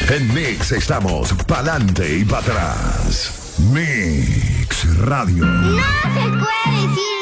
En Mix estamos pa'lante y para atrás. Mix Radio. No se puede decir